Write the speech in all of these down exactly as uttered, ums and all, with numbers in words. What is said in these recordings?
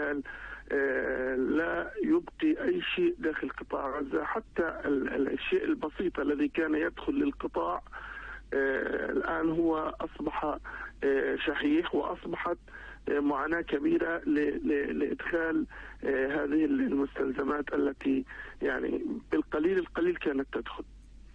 الاحتلال لا يبقي أي شيء داخل قطاع غزة، حتى الشيء البسيط الذي كان يدخل للقطاع الآن هو أصبح شحيح، وأصبحت معاناة كبيرة لإدخال هذه المستلزمات التي يعني بالقليل القليل كانت تدخل.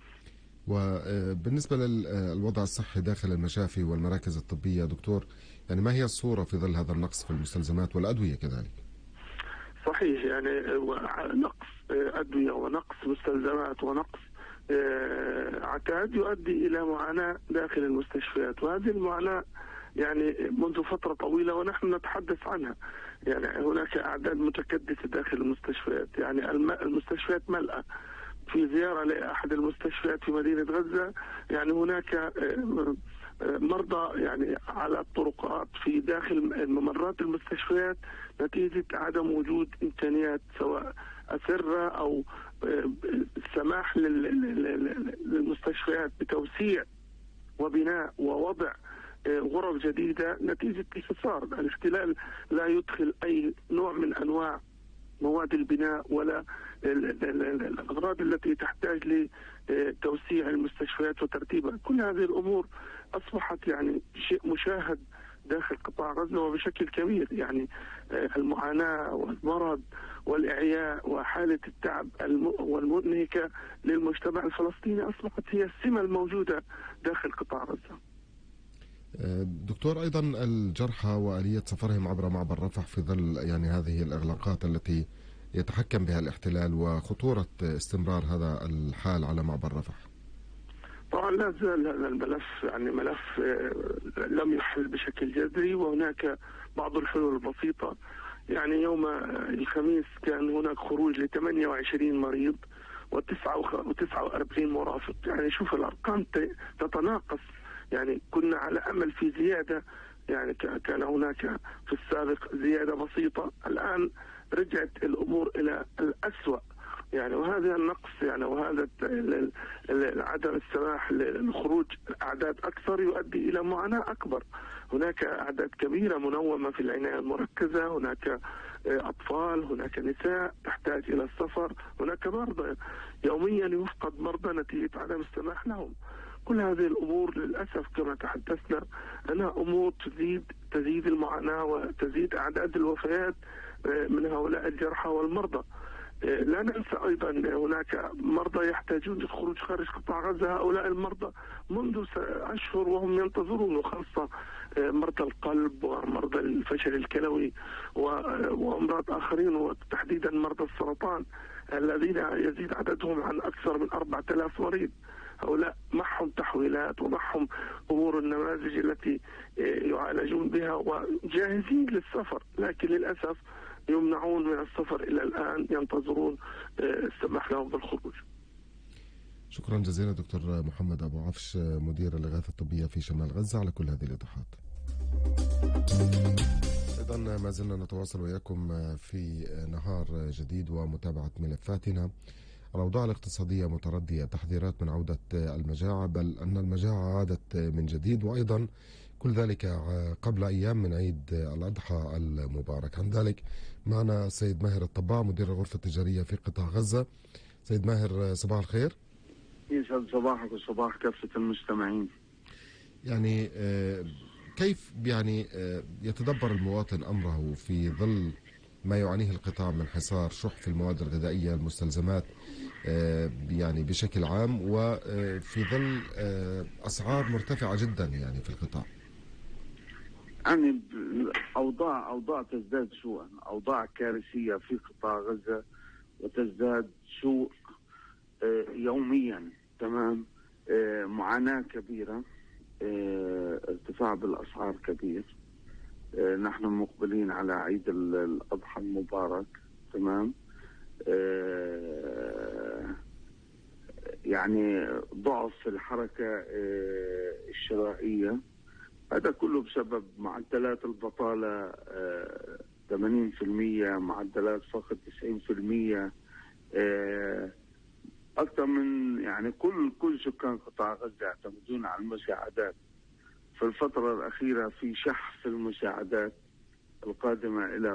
وبالنسبة للوضع الصحي داخل المشافي والمراكز الطبية دكتور، يعني ما هي الصورة في ظل هذا النقص في المستلزمات والأدوية كذلك؟ صحيح، يعني نقص أدوية ونقص مستلزمات ونقص عتاد يؤدي إلى معاناة داخل المستشفيات، وهذه المعاناة يعني منذ فترة طويلة ونحن نتحدث عنها. يعني هناك أعداد متكدسة داخل المستشفيات، يعني المستشفيات ملأة. في زيارة لأحد المستشفيات في مدينة غزة، يعني هناك مرضى يعني على الطرقات في داخل ممرات المستشفيات نتيجة عدم وجود إمكانيات سواء أسرة أو السماح للمستشفيات بتوسيع وبناء ووضع غرف جديدة نتيجة الحصار. الاحتلال لا يدخل أي نوع من أنواع مواد البناء ولا الأغراض التي تحتاج لتوسيع المستشفيات وترتيبها. كل هذه الأمور أصبحت يعني شيء مشاهد داخل قطاع غزة وبشكل كبير. يعني المعاناة والمرض والإعياء وحالة التعب والمنهكة للمجتمع الفلسطيني أصبحت هي السمة الموجودة داخل قطاع غزة. دكتور، أيضا الجرحى وآلية سفرهم عبر معبر رفح في ظل يعني هذه الإغلاقات التي يتحكم بها الاحتلال وخطورة استمرار هذا الحال على معبر رفح. طبعا لا زال هذا الملف يعني ملف لم يحل بشكل جذري، وهناك بعض الحلول البسيطة. يعني يوم الخميس كان هناك خروج ل ثمانية وعشرين مريض وتسعة وأربعين مرافق. يعني شوف الأرقام تتناقص. يعني كنا على أمل في زيادة، يعني كان هناك في السابق زيادة بسيطة، الآن رجعت الأمور إلى الأسوأ. يعني وهذا النقص يعني وهذا عدم السماح للخروج أعداد أكثر يؤدي إلى معاناة أكبر. هناك أعداد كبيرة منومة في العناية المركزة، هناك أطفال، هناك نساء تحتاج إلى السفر، هناك مرضى يوميا يفقد مرضى نتيجة عدم السماح لهم. كل هذه الأمور للأسف كما تحدثنا أنها أمور تزيد تزيد المعاناة وتزيد أعداد الوفيات من هؤلاء الجرحى والمرضى. لا ننسى أيضا هناك مرضى يحتاجون للخروج خارج قطاع غزة. هؤلاء المرضى منذ أشهر وهم ينتظرون، وخاصة مرضى القلب ومرضى الفشل الكلوي وأمراض آخرين، وتحديدا مرضى السرطان الذين يزيد عددهم عن أكثر من أربعة آلاف مريض. هؤلاء معهم تحويلات ومعهم أمور النماذج التي يعالجون بها وجاهزين للسفر، لكن للأسف يمنعون من السفر إلى الآن، ينتظرون السماح لهم بالخروج. شكرا جزيلا دكتور محمد أبو عفش، مدير الإغاثة الطبية في شمال غزة، على كل هذه الإيضاحات. أيضا ما زلنا نتواصل وياكم في نهار جديد ومتابعة ملفاتنا. الأوضاع الاقتصادية متردية، تحذيرات من عودة المجاعة، بل أن المجاعة عادت من جديد، وأيضا كل ذلك قبل أيام من عيد الأضحى المبارك. عن ذلك معنا سيد ماهر الطباع، مدير الغرفة التجارية في قطاع غزة. سيد ماهر، صباح الخير. يسعد صباحك وصباح كافة المستمعين. يعني كيف يعني يتدبر المواطن أمره في ظل ما يعانيه القطاع من حصار شح في المواد الغذائية، المستلزمات يعني بشكل عام، وفي ظل أسعار مرتفعة جدا يعني في القطاع؟ يعني أوضاع أوضاع تزداد سوءا، أوضاع كارثية في قطاع غزة وتزداد سوء يوميا. تمام. معاناة كبيرة، ارتفاع بالأسعار كبير. نحن مقبلين على عيد الأضحى المبارك. تمام. يعني ضعف الحركة الشرائية، هذا كله بسبب معدلات البطالة ثمانين بالمئة، معدلات فقر تسعين بالمئة، أكثر من يعني كل كل سكان قطاع غزة يعتمدون على المساعدات. في الفترة الأخيرة في شح في المساعدات القادمة إلى